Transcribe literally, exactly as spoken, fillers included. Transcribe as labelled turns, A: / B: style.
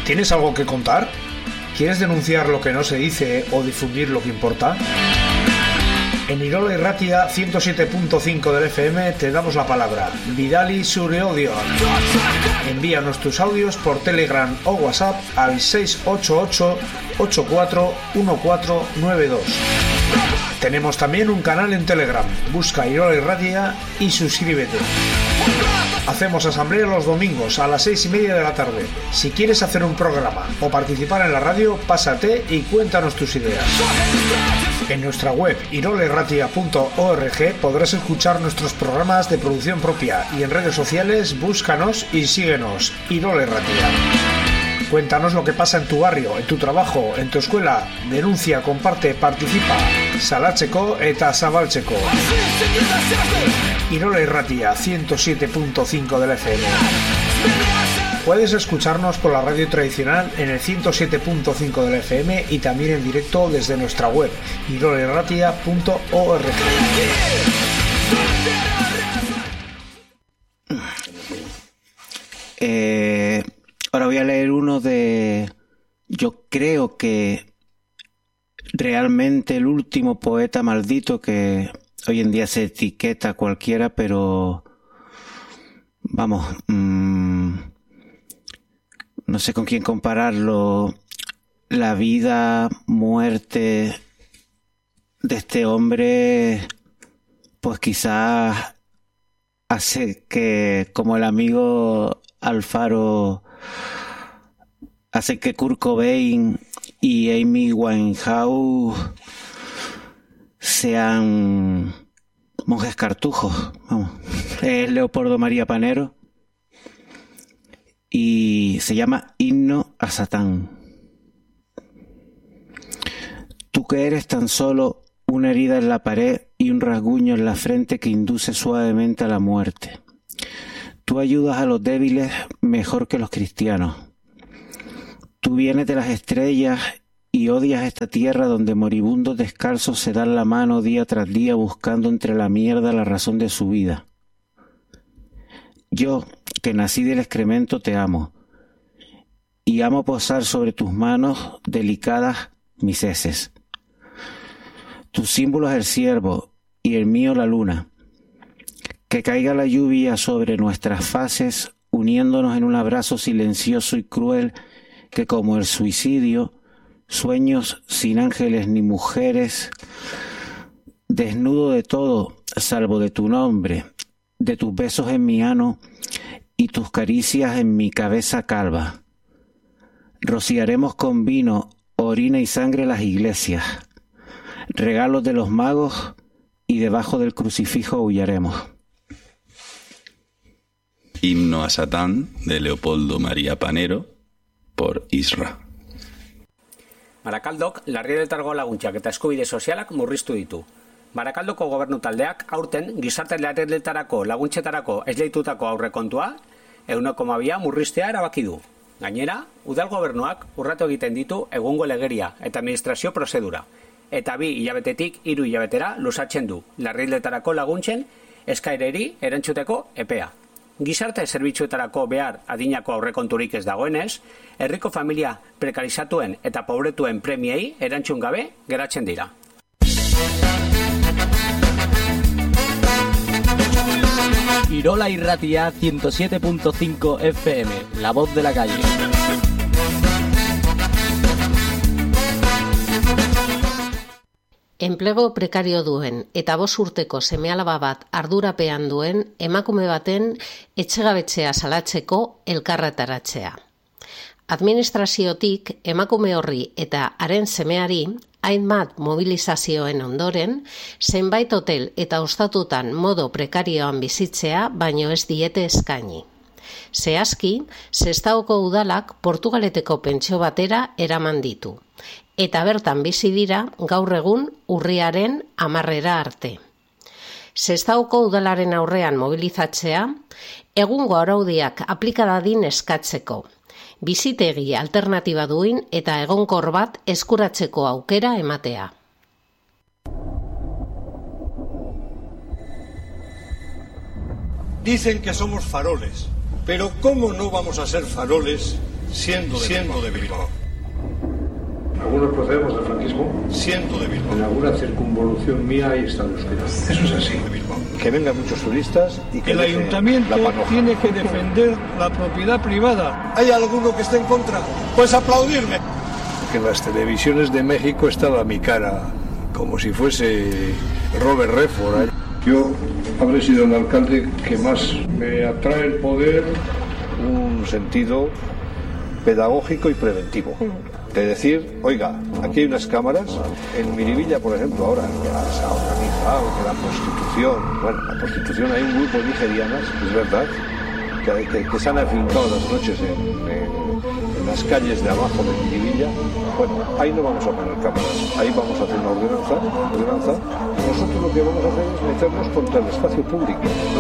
A: ¿Tienes algo que contar? ¿Quieres denunciar lo que no se dice o difundir lo que importa? En Irola Irratia ciento siete punto cinco del F M te damos la palabra. Bidali zure audio. Envíanos tus audios por Telegram o WhatsApp al seis ocho ocho, ocho cuatro uno cuatro nueve dos. Tenemos también un canal en Telegram. Busca Irola Irratia y suscríbete. Hacemos asamblea los domingos a las seis y media de la tarde. Si quieres hacer un programa o participar en la radio, pásate y cuéntanos tus ideas. En nuestra web irola irratia punto org podrás escuchar nuestros programas de producción propia y en redes sociales búscanos y síguenos. Irola Irratia. Cuéntanos lo que pasa en tu barrio, en tu trabajo, en tu escuela. Denuncia, comparte, participa. Salatzeko eta zabaltzeko. Irola Irratia ciento siete punto cinco del F M. Puedes escucharnos por la radio tradicional en el ciento siete punto cinco del F M y también en directo desde nuestra web irola irratia punto org.
B: Eh, ahora voy a leer uno de, yo creo que realmente el último poeta maldito que hoy en día se etiqueta a cualquiera, pero vamos, mmm, no sé con quién compararlo. La vida, muerte de este hombre, pues quizás hace que, como el amigo Alfaro, hace que Kurt Cobain y Amy Winehouse sean monjes cartujos. Vamos. Es Leopoldo María Panero y se llama Himno a Satán. Tú que eres tan solo una herida en la pared y un rasguño en la frente que induce suavemente a la muerte. Tú ayudas a los débiles mejor que los cristianos. Tú vienes de las estrellas y odias esta tierra donde moribundos descalzos se dan la mano día tras día buscando entre la mierda la razón de su vida. Yo, que nací del excremento, te amo, y amo posar sobre tus manos delicadas mis heces. Tu símbolo es el ciervo y el mío la luna. Que caiga la lluvia sobre nuestras faces, uniéndonos en un abrazo silencioso y cruel que, como el suicidio, sueños sin ángeles ni mujeres, desnudo de todo, salvo de tu nombre, de tus besos en mi ano y tus caricias en mi cabeza calva. Rociaremos con vino, orina y sangre las iglesias, regalos de los magos, y debajo del crucifijo aullaremos.
C: Himno a Satán, de Leopoldo María Panero, por Isra.
D: Barakaldok larrialdetarako laguntzak eta eskubide sozialak murriztu ditu. Barakaldoko gobernu taldeak aurten gizarte larrialdetarako laguntzetarako esleitutako aurrekontua ehuneko hamabia murriztea erabaki du. Gainera, udal gobernuak urratu egiten ditu egungo legeria eta administrazio prozedura, eta bi hilabetetik hiru hilabetera luzatzen du larrialdetarako laguntzen eskaereri erantzuteko epea. Gizarte zerbitzuetarako behar adinako aurrekonturik ez dagoenez, herriko familia prekarizatuen eta pobretuen premiei erantzun gabe geratzen dira.
E: Irola Irratia ciento siete punto cinco F M, la voz de la calle.
F: Enplego prekario duen eta bost urteko seme-alaba bat ardurapean duen emakume baten etxegabetzea salatzeko elkarretaratzea. Administraziotik emakume horri eta haren semeari hainbat mobilizazioen ondoren, zenbait hotel eta ostatutan modo prekarioan bizitzea baino ez diete eskaini. Zehazki, Sestaoko udalak Portugaleteko pentsio batera eraman ditu, eta bertan bizi dira gaur egun urriaren hamarrera arte. Sestaoko udalaren aurrean mobilizatzea, egungo araudiak aplikadadin eskatzeko, bizitegi alternatiba duin eta egonkor bat eskuratzeko aukera ematea.
G: Dicen que somos faroles, pero ¿cómo no vamos a ser faroles siendo de, siendo de Bilbao.
H: Algunos procedemos del franquismo,
G: siendo de Bilbao.
H: En alguna circunvolución mía hay está el euskera. Eso es así.
I: Que vengan muchos turistas y que
J: el ayuntamiento tiene que defender la propiedad privada.
G: ¿Hay alguno que esté en contra? Pues aplaudirme.
I: Que en las televisiones de México estaba mi cara como si fuese Robert Redford.
H: Yo habré sido el alcalde que más me atrae el poder.
I: Un sentido pedagógico y preventivo. De decir, oiga, aquí hay unas cámaras, en Miribilla, por ejemplo, ahora que se ha organizado, que la prostitución, bueno, la prostitución, hay un grupo de nigerianas, es verdad, que, que, que se han afincado las noches en, en, en las calles de abajo de Miribilla. Bueno, ahí no vamos a poner cámaras, ahí vamos a hacer una ordenanza, ordenanza. Nosotros lo que vamos a hacer es meternos contra el espacio público, no